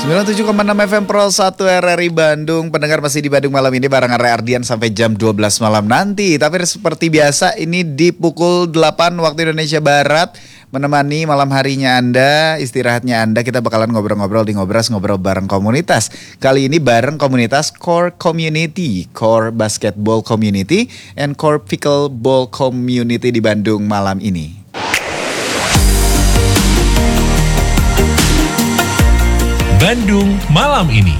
97,6 FM Pro 1 RRI Bandung. Pendengar masih di Bandung malam ini bareng Arya Ardian sampai jam 12 malam nanti. Tapi seperti biasa ini di pukul 8 waktu Indonesia Barat, menemani malam harinya Anda, istirahatnya Anda. Kita bakalan ngobrol-ngobrol di Ngobras, ngobrol bareng komunitas. Kali ini bareng komunitas Core Community, Core Basketball Community, and Core Pickleball Community di Bandung malam ini. Bandung malam ini.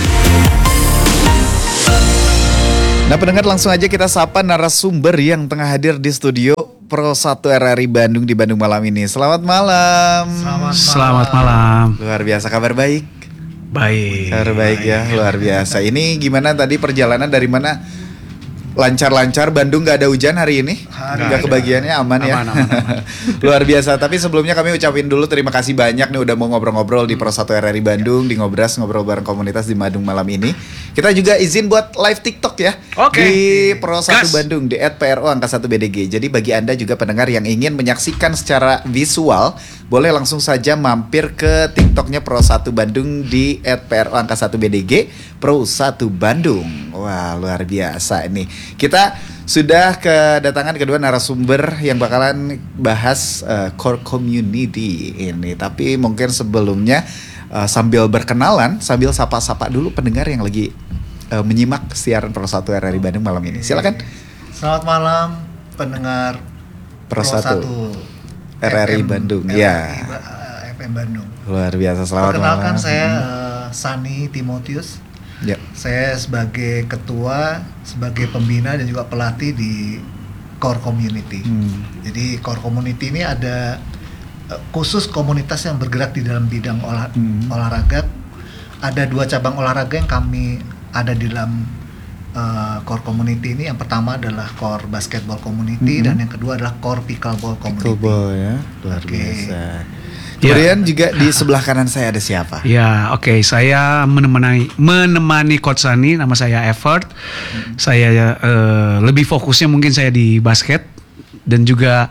Nah pendengar, langsung aja kita sapa narasumber yang tengah hadir di studio Pro 1 RRI Bandung di Bandung malam ini. Selamat malam. Selamat malam. Luar biasa, kabar baik? Baik. Kabar baik ya, luar biasa. Ini gimana tadi perjalanan dari mana? Lancar-lancar, Bandung gak ada hujan hari ini? Gak kebagiannya aman ya? Aman. Luar biasa, tapi sebelumnya kami ucapin dulu terima kasih banyak nih udah mau ngobrol-ngobrol di Pro 1 RRI Bandung, di Ngobras, ngobrol bareng komunitas di Bandung malam ini. Kita juga izin buat live TikTok ya. Oke. Di Pro 1 Bandung, di @PRO_1BDG. Jadi bagi Anda juga pendengar yang ingin menyaksikan secara visual, boleh langsung saja mampir ke TikToknya Pro 1 Bandung di @PRO_1BDG, Pro 1 Bandung. Wah, luar biasa ini. Kita sudah kedatangan kedua narasumber yang bakalan bahas Core Community ini. Tapi mungkin sebelumnya sambil berkenalan, sambil sapa-sapa dulu pendengar yang lagi menyimak siaran Pro 1 RRI Bandung malam ini. Silakan. Selamat malam pendengar Pro 1 RRI Bandung. Ya. FM Bandung. Luar biasa, selamat malam. Perkenalkan saya Sani Timotius. Ya. Saya sebagai ketua, sebagai pembina dan juga pelatih di Core Community. Jadi Core Community ini ada khusus komunitas yang bergerak di dalam bidang olahraga. Ada 2 cabang olahraga yang kami ada di dalam Core Community ini. Yang pertama adalah Core Basketball Community dan yang kedua adalah Core Pickleball Community. Pickleball ya, luar Oke. biasa. Kemudian juga di sebelah kanan saya ada siapa? Ya, oke. Saya menemani Coach Sani. Nama saya Evert. Saya lebih fokusnya mungkin saya di basket dan juga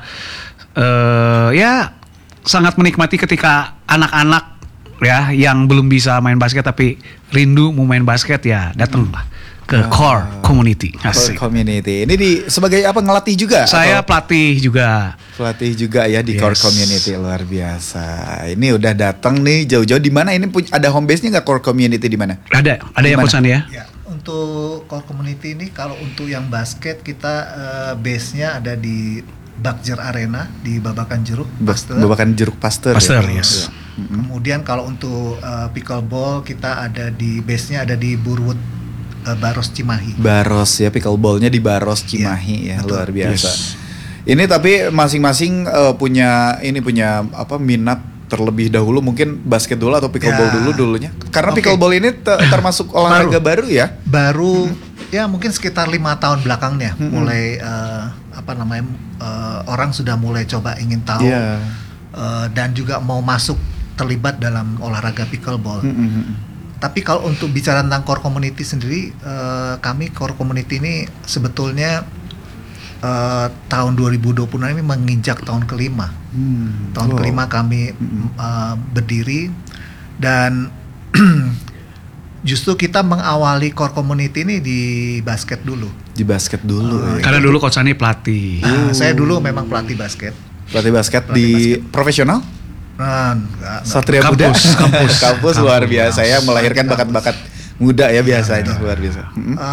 ya sangat menikmati ketika anak-anak ya yang belum bisa main basket tapi rindu mau main basket ya datanglah ke Core Community. Core Community. Ini sebagai apa, ngelatih juga? Saya atau pelatih juga. pelatih juga ya di Yes. Core Community, luar biasa. Ini udah datang nih jauh-jauh. Di mana ini ada home base-nya nggak Core Community di mana? Ada Di yang mana? Coach Sani ya? Ya, untuk Core Community ini kalau untuk yang basket kita base-nya ada di Bagjer Arena di Babakan Jeruk Pasteur. Babakan Jeruk Pasteur. Pasteur, ya? yes. Kemudian kalau untuk pickleball kita ada di base-nya ada di Burwood Baros Cimahi. Baros ya, pickleball-nya di Baros Cimahi ya, betul. luar biasa. Yes. Ini tapi masing-masing punya apa, minat terlebih dahulu, mungkin basket dulu atau pickleball Ya. dulunya. Karena Oke. pickleball ini termasuk olahraga baru ya. Baru ya mungkin sekitar 5 tahun belakangnya mulai orang sudah mulai coba ingin tahu Iya. dan juga mau masuk terlibat dalam olahraga pickleball. Tapi kalau untuk bicara tentang Core Community sendiri, kami Core Community ini sebetulnya tahun 2020 ini menginjak tahun kelima. Tahun kelima kami berdiri dan justru kita mengawali Core Community ini di basket dulu. Di basket dulu. ya. Karena dulu Coach Sani pelatih. Saya dulu memang pelatih basket. Pelatih basket di profesional? Enggak. Satria Kampus, Muda. Kampus luar Kampus. biasa ya, melahirkan Kampus. bakat-bakat muda ya biasanya, luar biasa.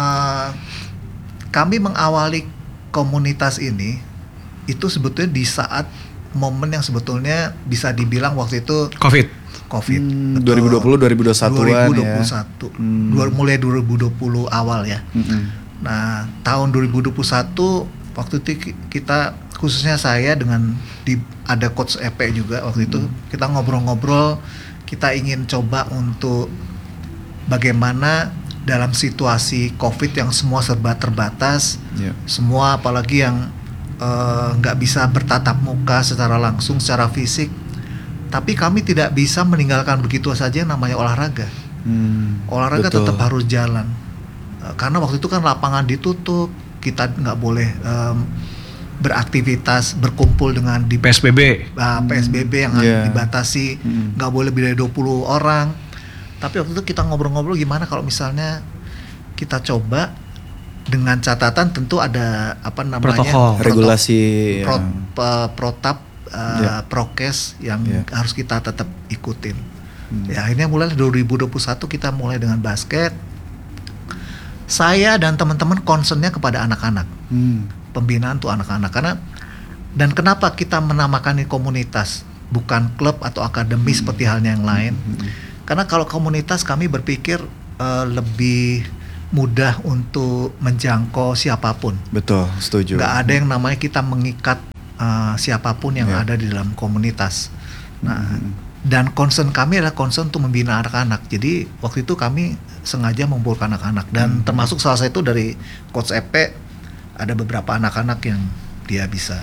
Kami mengawali komunitas ini itu sebetulnya di saat momen yang sebetulnya bisa dibilang waktu itu COVID. COVID. 2020 2021-an 2021. Mulai 2020 awal ya. Nah, tahun 2021 waktu itu kita, khususnya saya dengan ada coach EP juga waktu itu, kita ngobrol-ngobrol, kita ingin coba untuk bagaimana dalam situasi COVID yang semua serba terbatas, Ya. semua apalagi yang nggak bisa bertatap muka secara langsung, secara fisik, tapi kami tidak bisa meninggalkan begitu saja yang namanya olahraga. Olahraga Betul. tetap harus jalan. Karena waktu itu kan lapangan ditutup, kita nggak boleh beraktivitas, berkumpul dengan di PSBB. PSBB yang Yeah. dibatasi, nggak boleh lebih dari 20 orang. Tapi waktu itu kita ngobrol-ngobrol gimana kalau misalnya kita coba dengan catatan tentu ada apa namanya Protokol. Regulasi protap Ya. prokes yang Ya. harus kita tetap ikutin. Ya akhirnya mulai 2021 kita mulai dengan basket. Saya dan teman-teman concernnya kepada anak-anak. Pembinaan tuh anak-anak dan kenapa kita menamakan ini komunitas bukan klub atau akademi seperti halnya yang lain? Karena kalau komunitas kami berpikir lebih mudah untuk menjangkau siapapun. Betul, setuju. Nggak ada yang namanya kita mengikat siapapun yang Ya. ada di dalam komunitas. Nah, dan concern kami adalah concern untuk membina anak-anak. Jadi waktu itu kami sengaja mengumpulkan anak-anak dan termasuk salah satu dari Coach Epe ada beberapa anak-anak yang dia bisa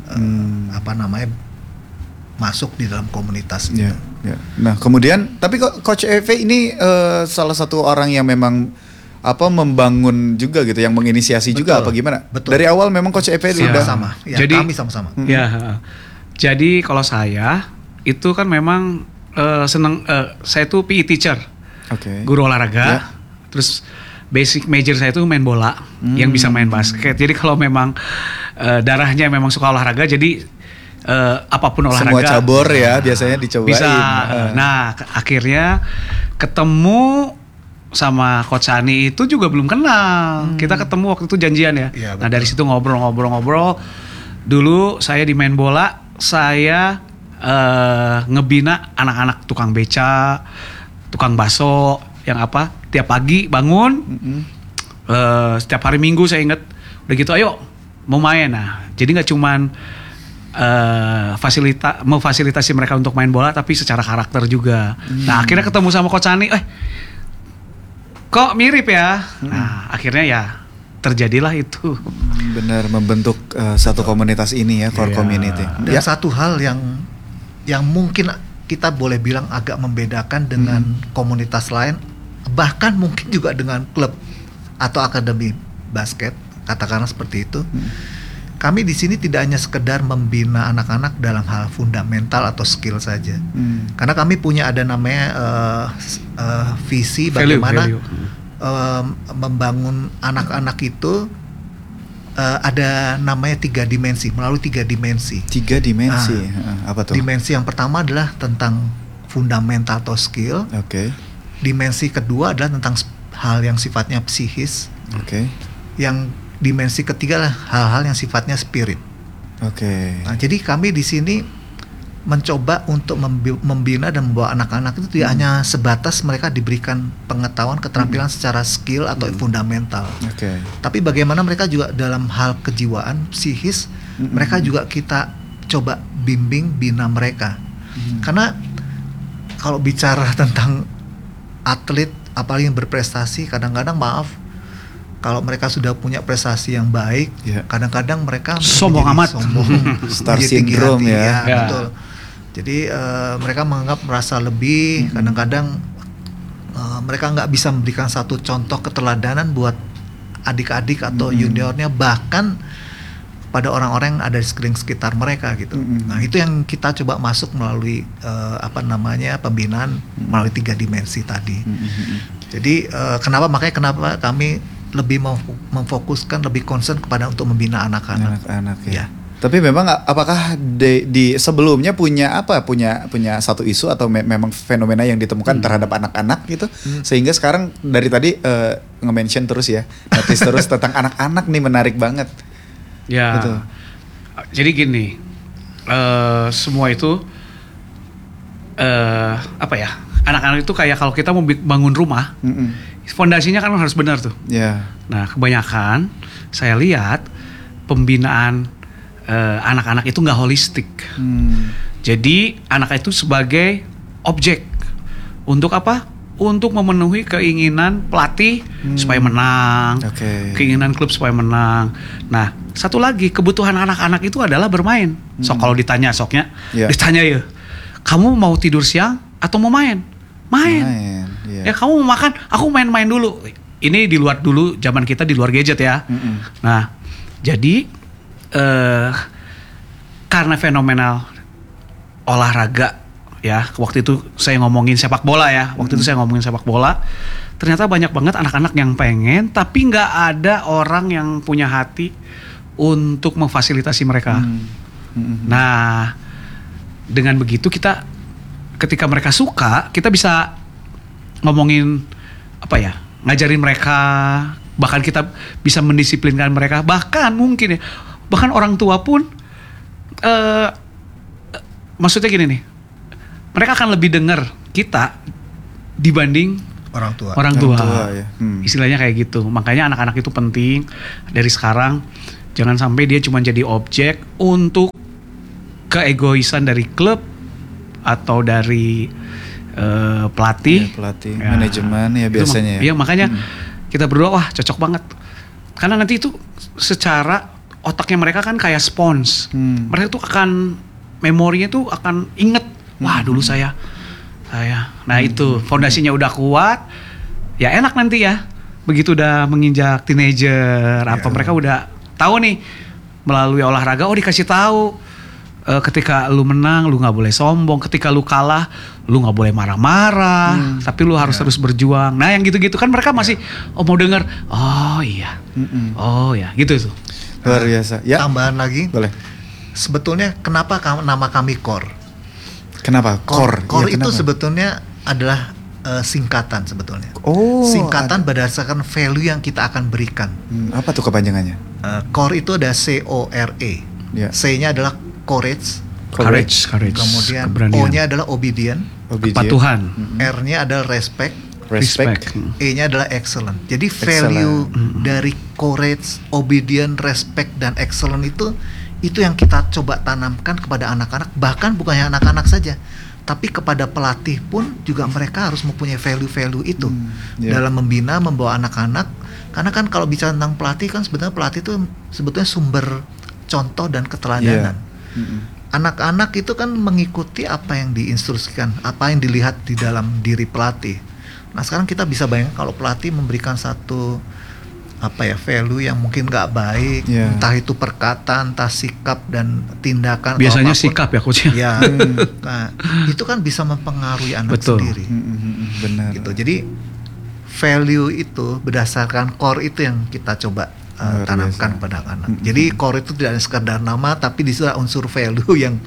masuk di dalam komunitas gitu. Ya, ya. Nah, kemudian tapi kok Coach Eve ini salah satu orang yang memang membangun juga gitu, yang menginisiasi juga apa gimana? Betul. Dari awal memang Coach Eve udah Sama-sama. Ya, Jadi- kami sama-sama. Ya, jadi kalau saya itu kan memang seneng, saya tuh PE teacher, Oke. guru olahraga. Ya. Terus basic major saya itu main bola, yang bisa main basket. Jadi kalau memang darahnya memang suka olahraga, jadi apapun olahraga. Semua cabur ya biasanya dicobain. Bisa. Nah, akhirnya ketemu sama Coach Sani itu juga belum kenal. Kita ketemu waktu itu janjian ya. Iya, Nah, betul. dari situ ngobrol-ngobrol. Dulu saya di main bola, saya ngebina anak-anak tukang beca, tukang bakso, yang tiap pagi bangun, setiap hari Minggu saya ingat, udah gitu ayo mau main. Nah, jadi nggak cuman memfasilitasi mereka untuk main bola, tapi secara karakter juga. Nah, akhirnya ketemu sama Coach Sani, kok mirip ya. Nah, akhirnya ya terjadilah itu. Benar, membentuk satu komunitas ini ya, core Iya. community. Dan Ya. satu hal yang mungkin kita boleh bilang agak membedakan dengan komunitas lain, bahkan mungkin juga dengan klub atau akademi basket, katakanlah seperti itu. Kami di sini tidak hanya sekedar membina anak-anak dalam hal fundamental atau skill saja. Karena kami punya ada namanya visi bagaimana Value. membangun anak-anak itu ada namanya 3 dimensi, melalui 3 dimensi. 3 dimensi. Apa tuh? Dimensi yang pertama adalah tentang fundamental atau skill. Oke. Dimensi kedua adalah tentang hal yang sifatnya psikis. Oke. Yang dimensi ketiga adalah hal-hal yang sifatnya spirit. Oke. Nah, jadi kami di sini mencoba untuk membina dan membawa anak-anak itu tidak hanya sebatas mereka diberikan pengetahuan, keterampilan secara skill atau fundamental. Oke. Tapi bagaimana mereka juga dalam hal kejiwaan, psikis, mereka juga kita coba bimbing, bina mereka. Karena kalau bicara tentang atlet, apalagi yang berprestasi, kadang-kadang maaf, kalau mereka sudah punya prestasi yang baik, Ya. kadang-kadang mereka Sombong menjadi amat. sombong, Star menjadi tinggi syndrome hati, ya. Ya. betul. Jadi mereka menganggap merasa lebih, kadang-kadang mereka nggak bisa memberikan satu contoh keteladanan buat adik-adik atau juniornya, bahkan pada orang-orang yang ada di sekitar mereka gitu. Nah, itu yang kita coba masuk melalui pembinaan melalui 3 dimensi tadi. Jadi kenapa kami lebih memfokuskan, lebih concern kepada untuk membina anak-anak. Anak-anak ya. Ya. Tapi memang apakah di sebelumnya punya satu isu atau memang fenomena yang ditemukan terhadap anak-anak gitu, sehingga sekarang dari tadi nge-mention terus ya, notice terus tentang anak-anak nih, menarik banget. Ya. Gitu. Jadi gini, semua itu anak-anak itu kayak kalau kita mau bangun rumah, fondasinya kan harus benar tuh. Ya. Nah, kebanyakan saya lihat pembinaan anak-anak itu nggak holistik. Jadi anak itu sebagai objek untuk apa? Untuk memenuhi keinginan pelatih supaya menang, Oke. keinginan klub supaya menang. Nah, satu lagi kebutuhan anak-anak itu adalah bermain. Kalau ditanya Ya. ditanya ya, kamu mau tidur siang atau mau main? Main. Ya. Ya kamu mau makan, aku main-main dulu. Ini di luar dulu, zaman kita di luar gadget ya. Nah, jadi karena fenomenal olahraga ya waktu itu saya ngomongin sepak bola ya. Waktu itu saya ngomongin sepak bola. Ternyata banyak banget anak-anak yang pengen tapi nggak ada orang yang punya hati untuk memfasilitasi mereka. Nah, dengan begitu kita ketika mereka suka, kita bisa ngomongin apa ya? Ngajarin mereka, bahkan kita bisa mendisiplinkan mereka, bahkan mungkin ya, bahkan orang tua pun maksudnya gini nih, mereka akan lebih dengar kita dibanding Orang tua. orang tua. Ya. Istilahnya kayak gitu. Makanya anak-anak itu penting dari sekarang, jangan sampai dia cuma jadi objek untuk keegoisan dari klub atau dari pelatih, Pelatih, manajemen ya itu biasanya. Iya, makanya kita berdua wah cocok banget. Karena nanti itu secara otaknya mereka kan kayak spons. Mereka tuh akan memorinya tuh akan inget. Wah, dulu saya. Nah, itu fondasinya udah kuat. Ya enak nanti ya. Begitu udah menginjak teenager, apa mereka udah tahu nih melalui olahraga. Oh, dikasih tahu. Ketika lu menang, lu nggak boleh sombong. Ketika lu kalah, lu nggak boleh marah-marah. Tapi lu harus terus berjuang. Nah, yang gitu-gitu kan mereka masih mau denger. Oh iya, oh ya, gitu tuh. Luar biasa. Ya. Tambahan lagi, Boleh. sebetulnya kenapa nama kami Core? Kenapa? Core. Core Ya, itu kenapa? sebetulnya adalah singkatan sebetulnya. Oh, Singkatan berdasarkan value yang kita akan berikan. apa tuh kepanjangannya? Core itu ada CORE. Ya. C-nya adalah courage. Courage. Kemudian keberanian. O-nya adalah obedient. Obedient. Kepatuhan. R-nya adalah respect. Respect. E-nya adalah excellent. Jadi value dari courage, obedient, respect dan excellent itu yang kita coba tanamkan kepada anak-anak, bahkan bukannya anak-anak saja, tapi kepada pelatih pun juga mereka harus mempunyai value-value itu dalam membina, membawa anak-anak. Karena kan kalau bicara tentang pelatih kan sebenarnya pelatih itu sebetulnya sumber contoh dan keteladanan. Anak-anak itu kan mengikuti apa yang diinstruksikan, apa yang dilihat di dalam diri pelatih. Nah, sekarang kita bisa bayangkan kalau pelatih memberikan satu value yang mungkin nggak baik, entah itu perkataan, entah sikap dan tindakan. Biasanya apapun, sikap ya coach. Ya, nah, itu kan bisa mempengaruhi anak Betul. sendiri. Benar. Gitu. Jadi value itu berdasarkan core itu yang kita coba tanamkan pada anak. Jadi core itu tidak hanya sekedar nama, tapi di situ ada unsur value yang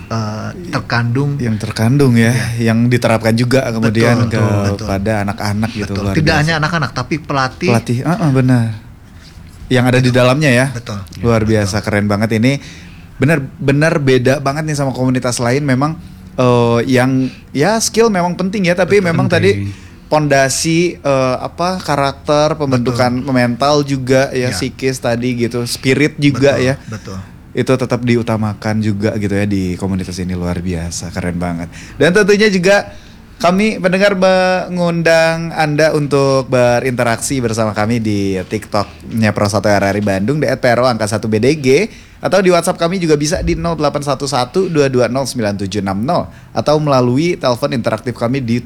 terkandung. Yang terkandung ya, yang diterapkan juga kemudian Betul. kepada anak-anak gitu. Betul. Luar Tidak biasa. hanya anak-anak, tapi pelatih. Benar. Yang ada di dalamnya ya. Betul. Luar biasa, keren banget ini. Benar beda banget nih sama komunitas lain. Memang yang ya skill memang penting ya, tapi memang tadi pondasi karakter, pembentukan mental juga ya, psikis tadi gitu, spirit juga ya. Betul. Itu tetap diutamakan juga gitu ya di komunitas ini. Luar biasa, keren banget. Dan tentunya juga kami pendengar mengundang Anda untuk berinteraksi bersama kami di TikTok-nya Pro 1 RRI Bandung di @pro angka 1 BDG, atau di WhatsApp kami juga bisa di 0811-220-9760, atau melalui telepon interaktif kami di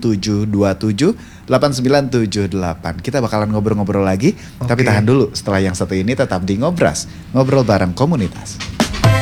727-8978. Kita bakalan ngobrol-ngobrol lagi, tapi tahan dulu. Setelah yang satu ini tetap di Ngobras, ngobrol bareng komunitas.